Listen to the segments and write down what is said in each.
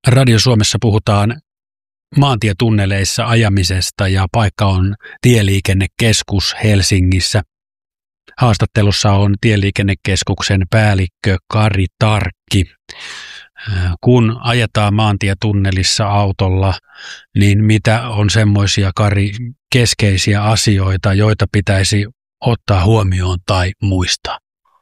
Radio Suomessa puhutaan maantietunneleissa ajamisesta ja paikka on Tieliikennekeskus Helsingissä. Haastattelussa on Tieliikennekeskuksen päällikkö Kari Tarkki. Kun ajetaan maantietunnelissa autolla, niin mitä on semmoisia, Kari, keskeisiä asioita, joita pitäisi ottaa huomioon tai muistaa?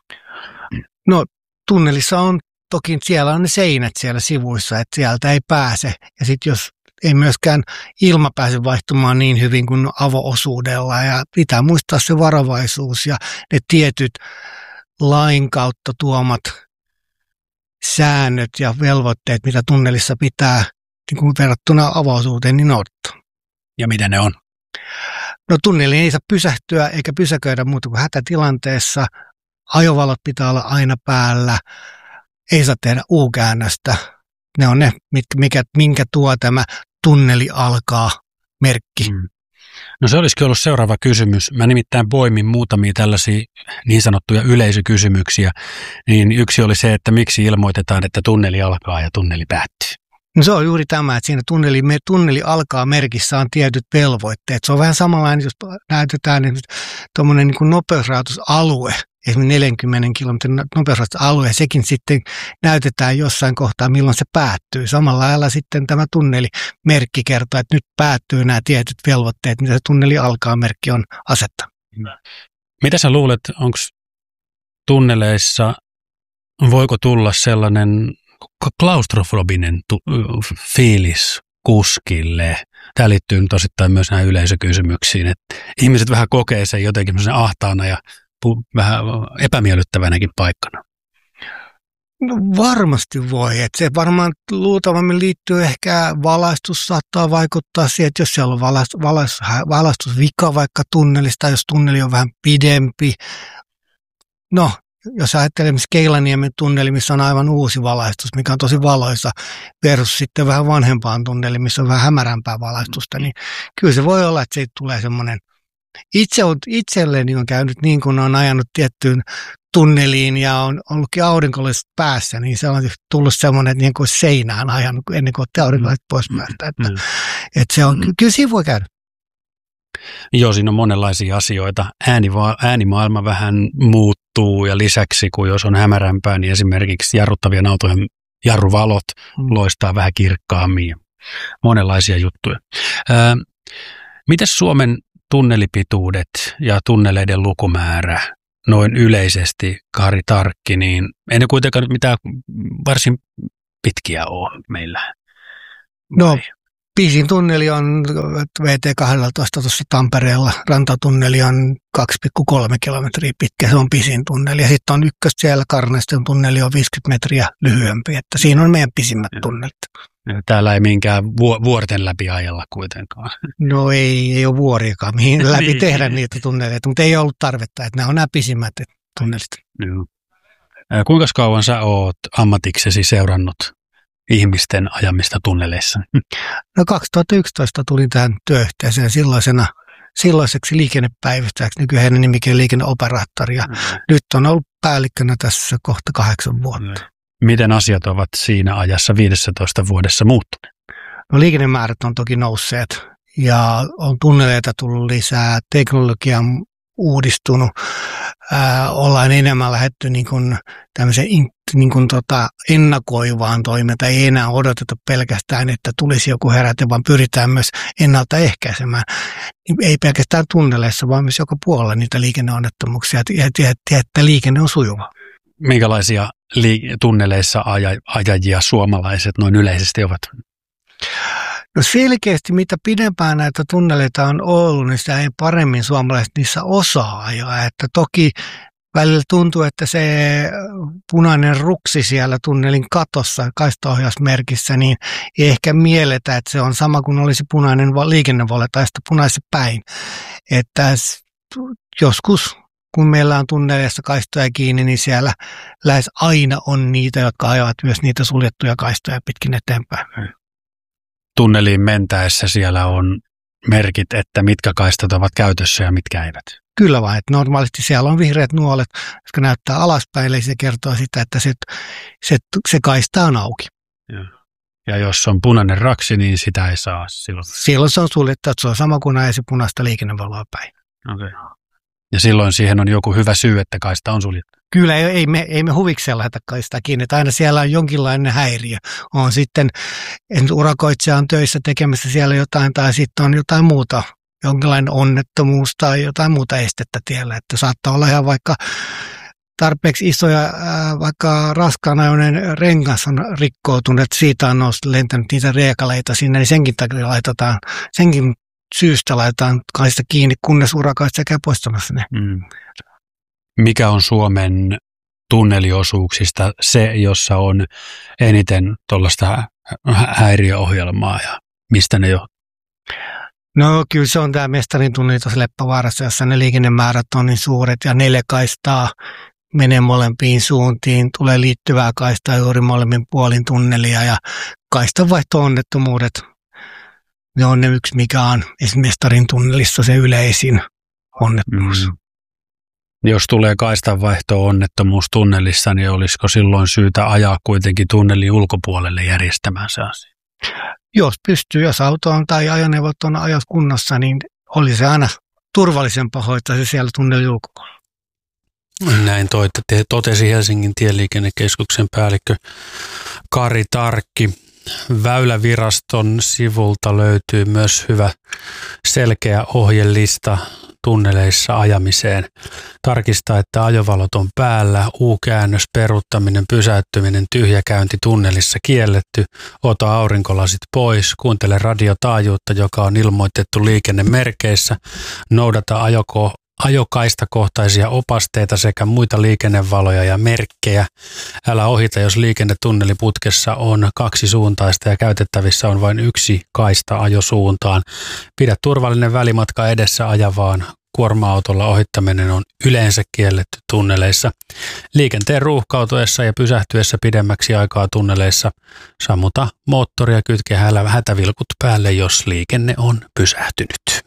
No tunnelissa on toki, siellä on ne seinät siellä sivuissa, että sieltä ei pääse. Ja sitten jos ei myöskään ilma pääse vaihtumaan niin hyvin kuin avo-osuudella. Ja pitää muistaa se varovaisuus ja ne tietyt lain kautta tuomat säännöt ja velvoitteet, mitä tunnelissa pitää niin kuin verrattuna avo-osuuteen, niin noudattaa. Ja mitä ne on? No tunneliin ei saa pysähtyä eikä pysäköidä muuta kuin hätätilanteessa. Ajovalot pitää olla aina päällä. Ei saa tehdä U-käännöstä. Ne on ne, minkä tuo tämä tunneli alkaa -merkki. No se olisikin ollut seuraava kysymys. Mä nimittäin poimin muutamia tällaisia niin sanottuja yleisökysymyksiä. Niin yksi oli se, että miksi ilmoitetaan, että tunneli alkaa ja tunneli päättyy. No se on juuri tämä, että siinä tunneli alkaa -merkissä on tietyt velvoitteet. Se on vähän samanlainen, jos näytetään tuommoinen niin kuin nopeusrajoitusalue, esimerkiksi 40 kilometrin nopeusrajoitusalue, sekin sitten näytetään jossain kohtaa, milloin se päättyy. Samalla lailla sitten tämä tunnelimerkki kertoo, että nyt päättyy nämä tietyt velvoitteet, mitä se tunneli alkaa -merkki on asettanut. Mitä sä luulet, onko tunneleissa, voiko tulla sellainen klaustrofobinen fiilis kuskille? Tämä liittyy nyt osittain myös näihin yleisökysymyksiin, että ihmiset vähän kokee sen jotenkin ahtaana ja vähän epämiellyttävänäkin paikkana. No varmasti voi, että se varmaan luultavasti liittyy ehkä valaistus saattaa vaikuttaa siihen, että jos siellä on valaistusvika vaikka tunnelista, jos tunneli on vähän pidempi. No, jos ajattelemme Keilaniemen tunneli, missä on aivan uusi valaistus, mikä on tosi valoisa, versus sitten vähän vanhempaan tunneli, missä on vähän hämärämpää valaistusta, niin kyllä se voi olla, että siitä tulee semmoinen. Itselleni on käynyt niin, kun on ajanut tiettyyn tunneliin ja on ollutkin aurinkolaiset päässä, niin se on tullut semmoinen, että niin kuin seinään ajanut ennen kuin otti aurinkolaiset pois päästä. Että se on, kyllä siinä voi käydä. Joo, siinä on monenlaisia asioita. Äänimaailma vähän muuttuu ja lisäksi, kun jos on hämärämpää, niin esimerkiksi jarruttavien autojen jarruvalot loistaa vähän kirkkaammin ja monenlaisia juttuja. Mites Suomen tunnelipituudet ja tunneleiden lukumäärä noin yleisesti, Kari Tarkki, niin ei ne kuitenkaan nyt mitään varsin pitkiä ole meillä? No, pisin tunneli on VT12 tuossa Tampereella, rantatunneli on 2,3 kilometriä pitkä, se on pisin tunneli. Ja sitten on ykkös siellä Karnesten tunneli on 50 metriä lyhyempi, että siinä on meidän pisimmät tunnelit. Täällä ei minkään vuorten läpi ajella kuitenkaan. No ei ole vuoriakaan, mihin läpi tehdä niitä tunneleita, mutta ei ollut tarvetta, että nämä on nämä pisimmät tunnelit. Joo. Kuinka kauan sä oot ammatiksesi seurannut ihmisten ajamista tunneleissa? No 2011 tulin tähän työyhteisöön silloiseksi liikennepäivystäjäksi, nykyään nimikin liikenneoperaattori, ja nyt on ollut päällikkönä tässä kohta 8 vuotta. Miten asiat ovat siinä ajassa 15 vuodessa muuttuneet? No liikennemäärät on toki nousseet ja on tunneleita tullut lisää, teknologia on uudistunut, ollaan enemmän lähdetty niin kuin tämmöiseen ennakoivaan toimintaan. Ei enää odoteta pelkästään, että tulisi joku heräte, vaan pyritään myös ennaltaehkäisemään. Ei pelkästään tunneleissa, vaan myös joka puolella niitä liikenneonnettomuuksia, että liikenne on sujuva. Minkälaisia tunneleissa ajajia suomalaiset noin yleisesti ovat? No selkeästi, mitä pidempään näitä tunneleita on ollut, niin sitä ei paremmin suomalaiset niissä osaa ajaa. Että toki välillä tuntuu, että se punainen ruksi siellä tunnelin katossa kaistaohjausmerkissä, niin ei ehkä mielletä, että se on sama kuin olisi punainen liikennevalo tai sitä punaisen päin. Että joskus, kun meillä on tunneleissa kaistoja kiinni, niin siellä lähes aina on niitä, jotka ajavat myös niitä suljettuja kaistoja pitkin eteenpäin. Tunneliin mentäessä siellä on merkit, että mitkä kaistat ovat käytössä ja mitkä eivät. Kyllä vain, että normaalisti siellä on vihreät nuolet, jotka näyttää alaspäin, eli se kertoo sitä, että se kaista on auki. Ja. Ja jos on punainen raksi, niin sitä ei saa silloin. Silloin se on suljettu, että se on sama kuin ajaisi punaista liikennevaloa päin. Okay. Ja silloin siihen on joku hyvä syy, että kaista on suljettu. Kyllä, ei me huvikseen laita kaistaa kiinni, että aina siellä on jonkinlainen häiriö. On sitten, urakoitsija on töissä tekemässä siellä jotain tai sitten on jotain muuta, jonkinlainen onnettomuus tai jotain muuta estettä tiellä. Että saattaa olla ihan vaikka tarpeeksi isoja, vaikka raskaanajoinen rengas on rikkoutunut, että siitä on lentänyt niitä riekaleita sinne, niin senkin takia senkin syystä laitetaan kaista kiinni, kunnes urakoitsija käy poistamassa ne. Mikä on Suomen tunneliosuuksista se, jossa on eniten tuollaista häiriöohjelmaa ja mistä ne johtuu? No kyllä se on tämä Mestarin tunneli tuossa Leppävaarassa, jossa ne liikennemäärät on niin suuret ja 4 kaistaa menee molempiin suuntiin, tulee liittyvää kaistaa juuri molemmin puolin tunnelia ja kaistanvaihto-onnettomuudet. Ne on ne yksi, mikä on esimerkiksi Mestarin tunnelissa se yleisin onnettomuus. Jos tulee kaistanvaihto-onnettomuus tunnelissa, niin olisiko silloin syytä ajaa kuitenkin tunnelin ulkopuolelle järjestämään se asia? Jos pystyy, jos auto on tai ajoneuvot on ajat kunnossa, niin oli se aina turvallisempaa hoitaa se siellä tunnelin ulkopuolella. Näin totesi Helsingin tieliikennekeskuksen päällikkö Kari Tarkki. Väyläviraston sivulta löytyy myös hyvä selkeä ohjelista tunneleissa ajamiseen. Tarkista, että ajovalot on päällä, U-käännös, peruuttaminen, pysäyttyminen, tyhjäkäynti tunnelissa kielletty, ota aurinkolasit pois, kuuntele radiotaajuutta, joka on ilmoitettu liikennemerkeissä, noudata ajokaistakohtaisia opasteita sekä muita liikennevaloja ja merkkejä. Älä ohita, jos liikennetunneliputkessa on 2 suuntaista ja käytettävissä on vain 1 kaista ajosuuntaan. Pidä turvallinen välimatka edessä ajavaan. Kuorma-autolla ohittaminen on yleensä kielletty tunneleissa. Liikenteen ruuhkautuessa ja pysähtyessä pidemmäksi aikaa tunneleissa sammuta moottoria, kytke hätävilkut päälle, jos liikenne on pysähtynyt.